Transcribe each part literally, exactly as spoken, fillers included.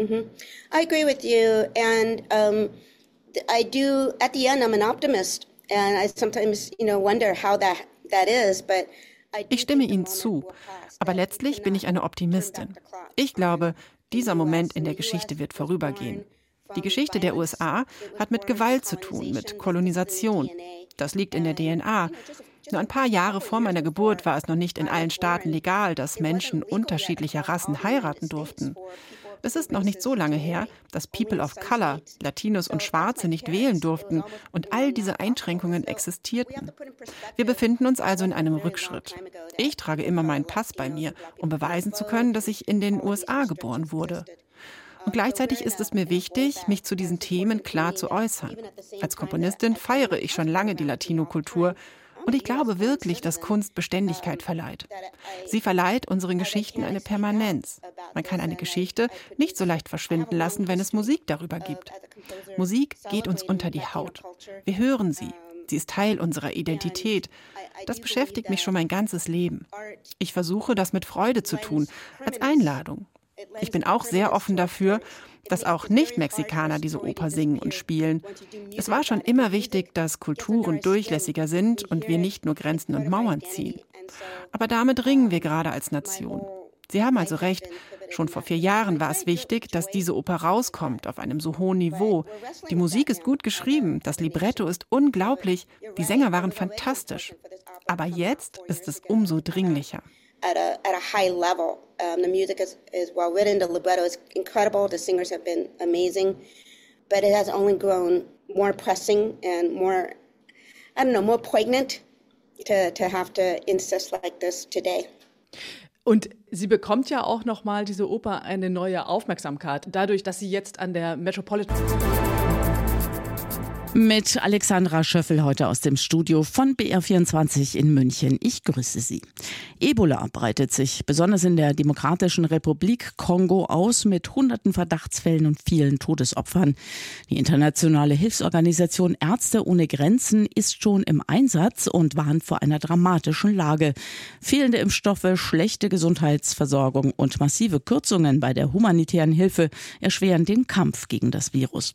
Mm-hmm. I agree with you, and um, I do. At the end, I'm an optimist, and I sometimes, you know, wonder how that that is. But ich stimme Ihnen zu, aber letztlich bin ich eine Optimistin. Ich glaube, dieser Moment in der Geschichte wird vorübergehen. Die Geschichte der U S A hat mit Gewalt zu tun, mit Kolonisation. Das liegt in der D N A. Nur ein paar Jahre vor meiner Geburt war es noch nicht in allen Staaten legal, dass Menschen unterschiedlicher Rassen heiraten durften. Es ist noch nicht so lange her, dass People of Color, Latinos und Schwarze nicht wählen durften und all diese Einschränkungen existierten. Wir befinden uns also in einem Rückschritt. Ich trage immer meinen Pass bei mir, um beweisen zu können, dass ich in den U S A geboren wurde. Und gleichzeitig ist es mir wichtig, mich zu diesen Themen klar zu äußern. Als Komponistin feiere ich schon lange die Latino-Kultur und ich glaube wirklich, dass Kunst Beständigkeit verleiht. Sie verleiht unseren Geschichten eine Permanenz. Man kann eine Geschichte nicht so leicht verschwinden lassen, wenn es Musik darüber gibt. Musik geht uns unter die Haut. Wir hören sie. Sie ist Teil unserer Identität. Das beschäftigt mich schon mein ganzes Leben. Ich versuche, das mit Freude zu tun, als Einladung. Ich bin auch sehr offen dafür, dass auch Nicht-Mexikaner diese Oper singen und spielen. Es war schon immer wichtig, dass Kulturen durchlässiger sind und wir nicht nur Grenzen und Mauern ziehen. Aber damit ringen wir gerade als Nation. Sie haben also recht, schon vor vier Jahren war es wichtig, dass diese Oper rauskommt auf einem so hohen Niveau. Die Musik ist gut geschrieben, das Libretto ist unglaublich, die Sänger waren fantastisch. Aber jetzt ist es umso dringlicher. At a, at a high level. Um, the music is, is well written, the libretto is incredible, the singers have been amazing, but it has only grown more pressing and more, I don't know, more poignant to, to have to insist like this today. Und sie bekommt ja auch nochmal, diese Oper, eine neue Aufmerksamkeit, dadurch, dass sie jetzt an der Metropolitan... Mit Alexandra Schöffel heute aus dem Studio von B R vierundzwanzig in München. Ich grüße Sie. Ebola breitet sich besonders in der Demokratischen Republik Kongo aus mit hunderten Verdachtsfällen und vielen Todesopfern. Die internationale Hilfsorganisation Ärzte ohne Grenzen ist schon im Einsatz und warnt vor einer dramatischen Lage. Fehlende Impfstoffe, schlechte Gesundheitsversorgung und massive Kürzungen bei der humanitären Hilfe erschweren den Kampf gegen das Virus.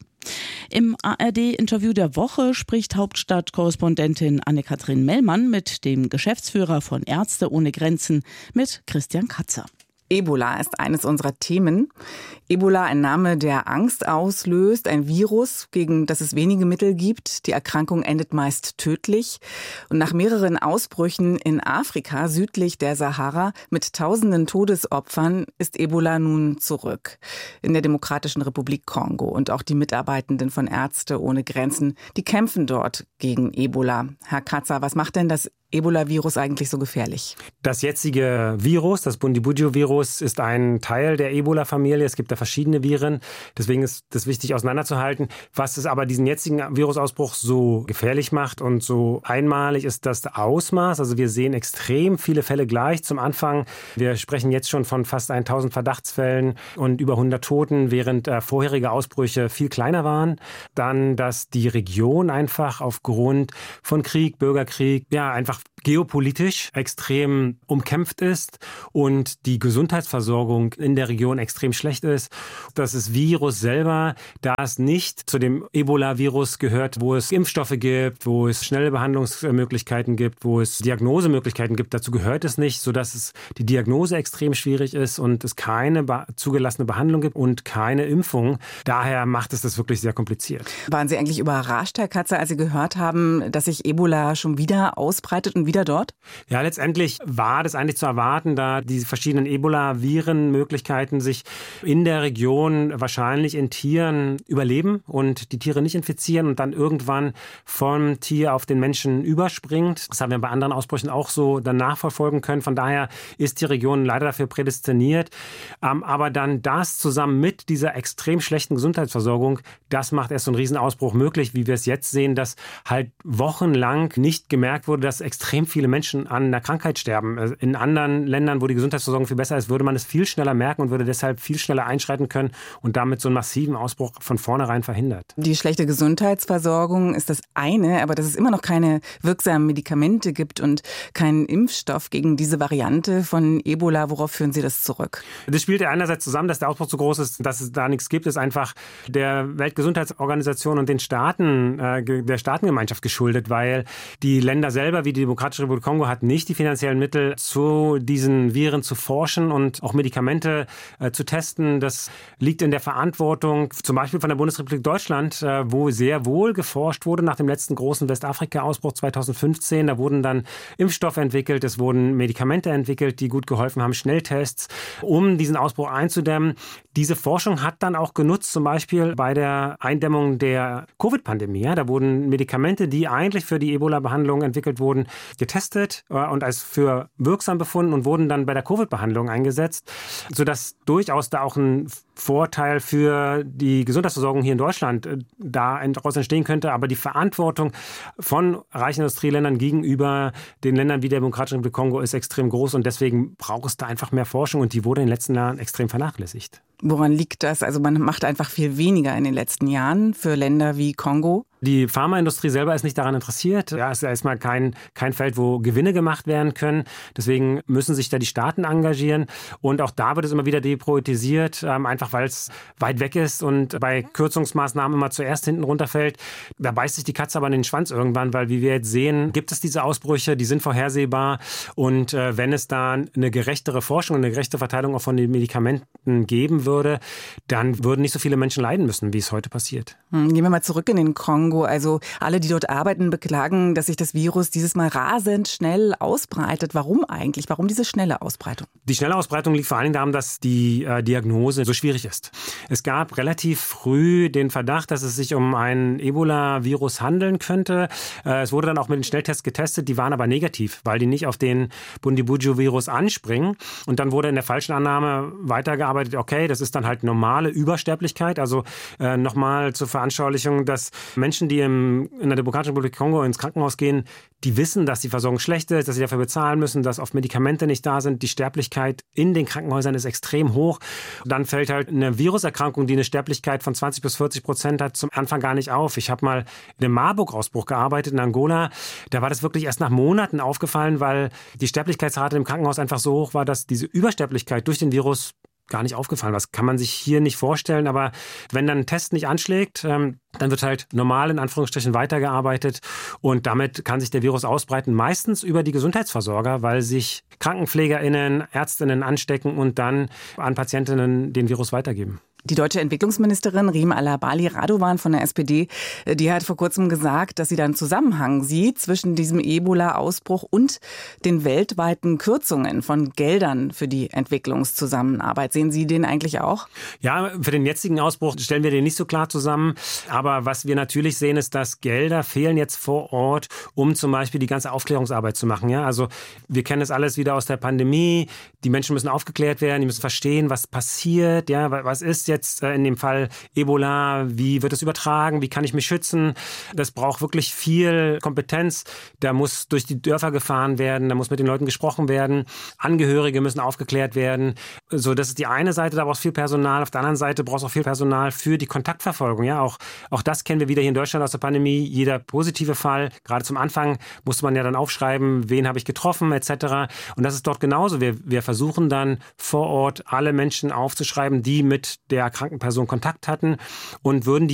Im A R D-Interview der Woche spricht Hauptstadtkorrespondentin Anne-Kathrin Mellmann mit dem Geschäftsführer von Ärzte ohne Grenzen, mit Christian Katzer. Ebola ist eines unserer Themen. Ebola, ein Name, der Angst auslöst, ein Virus, gegen das es wenige Mittel gibt. Die Erkrankung endet meist tödlich. Und nach mehreren Ausbrüchen in Afrika, südlich der Sahara, mit tausenden Todesopfern, ist Ebola nun zurück in der Demokratischen Republik Kongo. Und auch die Mitarbeitenden von Ärzte ohne Grenzen, die kämpfen dort gegen Ebola. Herr Katzer, was macht denn das Ebola-Virus eigentlich so gefährlich? Das jetzige Virus, das Bundibugyo-Virus, ist ein Teil der Ebola-Familie. Es gibt da verschiedene Viren. Deswegen ist das wichtig auseinanderzuhalten. Was es aber diesen jetzigen Virusausbruch so gefährlich macht und so einmalig, ist das Ausmaß. Also wir sehen extrem viele Fälle gleich zum Anfang. Wir sprechen jetzt schon von fast tausend Verdachtsfällen und über hundert Toten, während äh, vorherige Ausbrüche viel kleiner waren. Dann, dass die Region einfach aufgrund von Krieg, Bürgerkrieg, ja, einfach geopolitisch extrem umkämpft ist und die Gesundheitsversorgung in der Region extrem schlecht ist. Dass das Virus selber, da es nicht zu dem Ebola-Virus gehört, wo es Impfstoffe gibt, wo es schnelle Behandlungsmöglichkeiten gibt, wo es Diagnosemöglichkeiten gibt, dazu gehört es nicht, sodass es die Diagnose extrem schwierig ist und es keine be- zugelassene Behandlung gibt und keine Impfung. Daher macht es das wirklich sehr kompliziert. Waren Sie eigentlich überrascht, Herr Katzer, als Sie gehört haben, dass sich Ebola schon wieder ausbreitet und wieder dort? Ja, letztendlich war das eigentlich zu erwarten, da die verschiedenen Ebola-Virenmöglichkeiten sich in der Region wahrscheinlich in Tieren überleben und die Tiere nicht infizieren und dann irgendwann vom Tier auf den Menschen überspringt. Das haben wir bei anderen Ausbrüchen auch so dann nachverfolgen können. Von daher ist die Region leider dafür prädestiniert. Aber dann das zusammen mit dieser extrem schlechten Gesundheitsversorgung, das macht erst so einen Riesenausbruch möglich, wie wir es jetzt sehen, dass halt wochenlang nicht gemerkt wurde, dass extrem extrem viele Menschen an der Krankheit sterben. In anderen Ländern, wo die Gesundheitsversorgung viel besser ist, würde man es viel schneller merken und würde deshalb viel schneller einschreiten können und damit so einen massiven Ausbruch von vornherein verhindert. Die schlechte Gesundheitsversorgung ist das eine, aber dass es immer noch keine wirksamen Medikamente gibt und keinen Impfstoff gegen diese Variante von Ebola, worauf führen Sie das zurück? Das spielt ja einerseits zusammen, dass der Ausbruch so groß ist, dass es da nichts gibt, ist einfach der Weltgesundheitsorganisation und den Staaten, äh, der Staatengemeinschaft geschuldet, weil die Länder selber, wie die Demokratische Republik Kongo, hat nicht die finanziellen Mittel, zu diesen Viren zu forschen und auch Medikamente äh, zu testen. Das liegt in der Verantwortung zum Beispiel von der Bundesrepublik Deutschland, äh, wo sehr wohl geforscht wurde nach dem letzten großen Westafrika-Ausbruch zweitausendfünfzehn. Da wurden dann Impfstoffe entwickelt, es wurden Medikamente entwickelt, die gut geholfen haben, Schnelltests, um diesen Ausbruch einzudämmen. Diese Forschung hat dann auch genutzt, zum Beispiel bei der Eindämmung der Covid-Pandemie. Ja, da wurden Medikamente, die eigentlich für die Ebola-Behandlung entwickelt wurden, getestet und als für wirksam befunden und wurden dann bei der Covid-Behandlung eingesetzt, sodass durchaus da auch ein Vorteil für die Gesundheitsversorgung hier in Deutschland daraus entstehen könnte. Aber die Verantwortung von reichen Industrieländern gegenüber den Ländern wie der Demokratischen Republik Kongo ist extrem groß und deswegen braucht es da einfach mehr Forschung und die wurde in den letzten Jahren extrem vernachlässigt. Woran liegt das? Also man macht einfach viel weniger in den letzten Jahren für Länder wie Kongo. Die Pharmaindustrie selber ist nicht daran interessiert. Ja, es ist erstmal kein, kein Feld, wo Gewinne gemacht werden können. Deswegen müssen sich da die Staaten engagieren. Und auch da wird es immer wieder depriorisiert, ähm, einfach weil es weit weg ist und bei Kürzungsmaßnahmen immer zuerst hinten runterfällt. Da beißt sich die Katze aber in den Schwanz irgendwann, weil wie wir jetzt sehen, gibt es diese Ausbrüche, die sind vorhersehbar. Und äh, wenn es da eine gerechtere Forschung, eine gerechte Verteilung auch von den Medikamenten geben würde, dann würden nicht so viele Menschen leiden müssen, wie es heute passiert. Hm, gehen wir mal zurück in den Kongo. Also alle, die dort arbeiten, beklagen, dass sich das Virus dieses Mal rasend schnell ausbreitet. Warum eigentlich? Warum diese schnelle Ausbreitung? Die schnelle Ausbreitung liegt vor allen Dingen daran, dass die äh, Diagnose so schwierig ist. Es gab relativ früh den Verdacht, dass es sich um ein Ebola-Virus handeln könnte. Äh, es wurde dann auch mit den Schnelltests getestet, die waren aber negativ, weil die nicht auf den Bundibugyo-Virus anspringen. Und dann wurde in der falschen Annahme weitergearbeitet, okay, das ist dann halt normale Übersterblichkeit. Also äh, nochmal zur Veranschaulichung, dass Menschen, die im, in der Demokratischen Republik Kongo ins Krankenhaus gehen, die wissen, dass die Versorgung schlecht ist, dass sie dafür bezahlen müssen, dass oft Medikamente nicht da sind. Die Sterblichkeit in den Krankenhäusern ist extrem hoch. Dann fällt halt eine Viruserkrankung, die eine Sterblichkeit von zwanzig bis vierzig Prozent hat, zum Anfang gar nicht auf. Ich habe mal in einem Marburg-Ausbruch gearbeitet in Angola. Da war das wirklich erst nach Monaten aufgefallen, weil die Sterblichkeitsrate im Krankenhaus einfach so hoch war, dass diese Übersterblichkeit durch den Virus gar nicht aufgefallen war. Das kann man sich hier nicht vorstellen, aber wenn dann ein Test nicht anschlägt, ähm, dann wird halt normal in Anführungsstrichen weitergearbeitet und damit kann sich der Virus ausbreiten, meistens über die Gesundheitsversorger, weil sich KrankenpflegerInnen, ÄrztInnen anstecken und dann an Patientinnen den Virus weitergeben. Die deutsche Entwicklungsministerin Riem Alabali Radovan von der S P D, die hat vor kurzem gesagt, dass sie da einen Zusammenhang sieht zwischen diesem Ebola-Ausbruch und den weltweiten Kürzungen von Geldern für die Entwicklungszusammenarbeit. Sehen Sie den eigentlich auch? Ja, für den jetzigen Ausbruch stellen wir den nicht so klar zusammen. Aber was wir natürlich sehen, ist, dass Gelder fehlen jetzt vor Ort, um zum Beispiel die ganze Aufklärungsarbeit zu machen. Ja, also wir kennen das alles wieder aus der Pandemie. Die Menschen müssen aufgeklärt werden, die müssen verstehen, was passiert. Ja, was ist jetzt Jetzt in dem Fall Ebola, wie wird es übertragen, wie kann ich mich schützen? Das braucht wirklich viel Kompetenz. Da muss durch die Dörfer gefahren werden, da muss mit den Leuten gesprochen werden. Angehörige müssen aufgeklärt werden. So, das ist die eine Seite, da brauchst du viel Personal. Auf der anderen Seite brauchst du auch viel Personal für die Kontaktverfolgung. Ja, auch, auch das kennen wir wieder hier in Deutschland aus der Pandemie. Jeder positive Fall, gerade zum Anfang, musste man ja dann aufschreiben, wen habe ich getroffen et cetera. Und das ist dort genauso. Wir, wir versuchen dann vor Ort alle Menschen aufzuschreiben, die mit der kranken Person Kontakt hatten und würden die